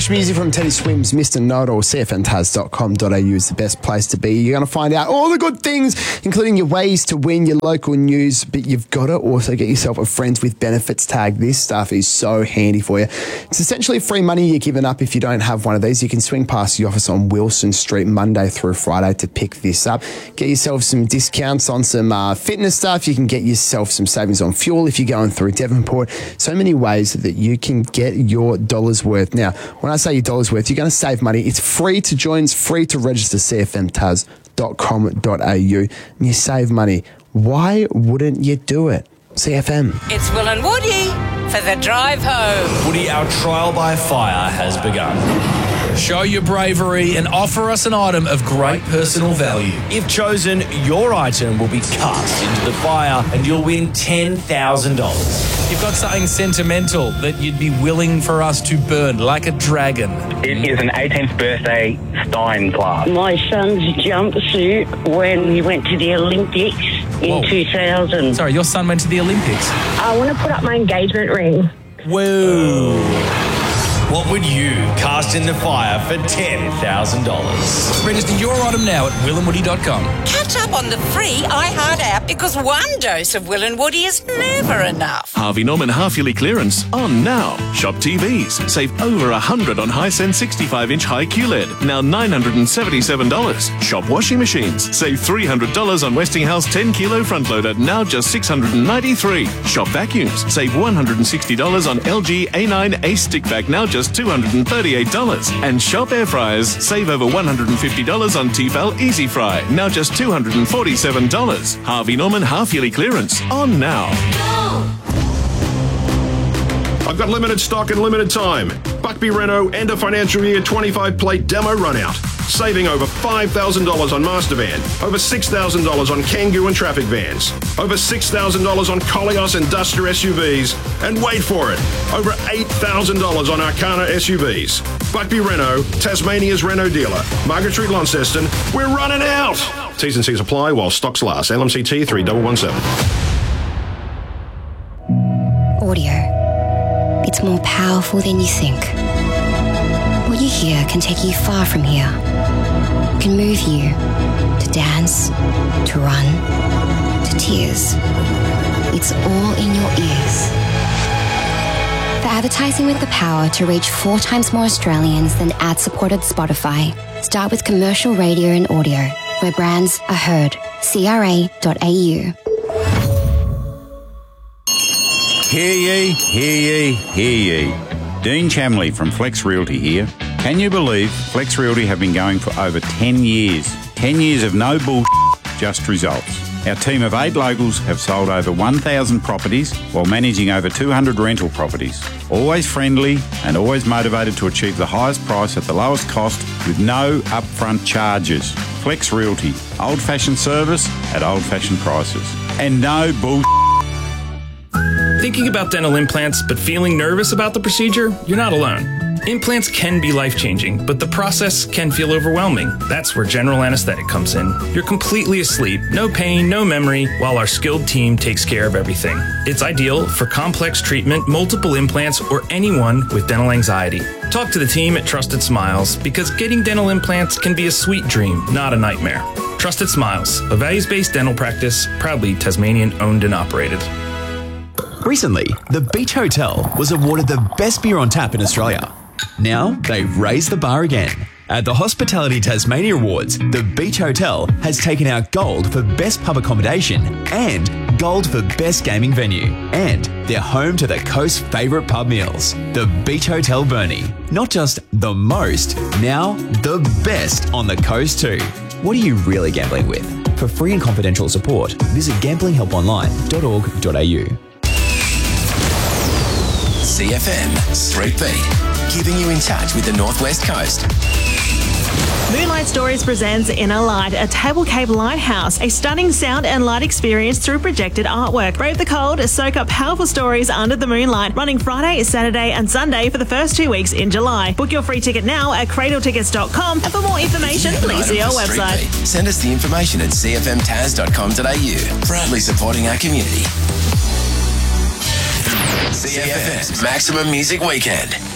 fresh music from Teddy Swims, Mr. Know-It-All. CFMTaz.com.au is the best place to be. You're going to find out all the good things, including your ways to win, your local news, but you've got to also get yourself a Friends with Benefits tag. This stuff is so handy for you. It's essentially free money you're giving up if you don't have one of these. You can swing past the office on Wilson Street Monday through Friday to pick this up. Get yourself some discounts on some fitness stuff. You can get yourself some savings on fuel if you're going through Devonport. So many ways that you can get your dollar's worth. Now, when I say your dollar's worth, you're going to save money. It's free to join. It's free to register. CFMTaz.com.au, and you save money. Why wouldn't you do it? CFM. It's Will and Woody for the drive home. Woody, our trial by fire has begun. Show your bravery and offer us an item of great personal value. If chosen, your item will be cast into the fire and you'll win $10,000. You've got something sentimental that you'd be willing for us to burn like a dragon. It is an 18th birthday Stein glass. My son's jumpsuit when he went to the Olympics in 2000. Sorry, your son went to the Olympics? I want to put up my engagement ring. Whoa. What would you cast in the fire for $10,000? Register your item now at willandwoody.com. Catch up on the free iHeart app because one dose of Will and Woody is never enough. Harvey Norman half-yearly clearance on now. Shop TVs. Save over $100 on Hisense 65-inch high QLED. Now $977. Shop washing machines. Save $300 on Westinghouse 10-kilo front loader. Now just $693. Shop vacuums. Save $160 on LG A9 Ace stick vac. Now just $238. And shop air fryers. Save over $150 on Tefal Easy Fry. Now just $247. Harvey Norman half-yearly clearance on now. I've got limited stock and limited time. Buckby Renault end of financial year 25 plate demo run out. Saving over $5,000 on Master Van, over $6,000 on Kangoo and Traffic Vans, over $6,000 on Koleos and Duster SUVs, and wait for it, over $8,000 on Arcana SUVs. Buckby Renault, Tasmania's Renault dealer, Margaret Street, Launceston. We're running out. T's and C's apply while stocks last. LMCT 3117. Audio. It's more powerful than you think. What you hear can take you far from here. It can move you to dance, to run, to tears. It's all in your ears. For advertising with the power to reach 4 times more Australians than ad-supported Spotify, start with commercial radio and audio, where brands are heard. CRA.au. Hear ye, hear ye, hear ye. Dean Chamley from Flex Realty here. Can you believe Flex Realty have been going for over 10 years? 10 years of no bullshit, just results. Our team of 8 locals have sold over 1,000 properties while managing over 200 rental properties. Always friendly and always motivated to achieve the highest price at the lowest cost with no upfront charges. Flex Realty. Old-fashioned service at old-fashioned prices. And no bullshit. Thinking about dental implants but feeling nervous about the procedure? You're not alone. Implants can be life-changing, but the process can feel overwhelming. That's where general anesthetic comes in. You're completely asleep, no pain, no memory, while our skilled team takes care of everything. It's ideal for complex treatment, multiple implants, or anyone with dental anxiety. Talk to the team at Trusted Smiles, because getting dental implants can be a sweet dream, not a nightmare. Trusted Smiles, a values-based dental practice, proudly Tasmanian-owned and operated. Recently, the Beach Hotel was awarded the best beer on tap in Australia. Now, they've raised the bar again. At the Hospitality Tasmania Awards, the Beach Hotel has taken out gold for best pub accommodation and gold for best gaming venue. And they're home to the coast's favourite pub meals. The Beach Hotel Burnie. Not just the most, now the best on the coast too. What are you really gambling with? For free and confidential support, visit gamblinghelponline.org.au. CFM Street Beat, keeping you in touch with the Northwest Coast. Moonlight Stories presents Inner Light, a Table Cape lighthouse, a stunning sound and light experience through projected artwork. Brave the cold, soak up powerful stories under the moonlight, running Friday, Saturday and Sunday for the first 2 weeks in July. Book your free ticket now at cradletickets.com, and for more information, please see our website. Send us the information at cfmtaz.com.au, proudly supporting our community. CFM's Maximum Music Weekend.